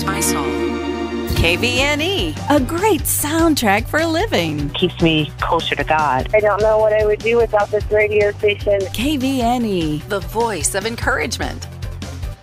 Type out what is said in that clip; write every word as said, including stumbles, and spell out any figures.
K V N E, a great soundtrack for living. Keeps me closer to God. I don't know what I would do without this radio station. K V N E, the voice of encouragement.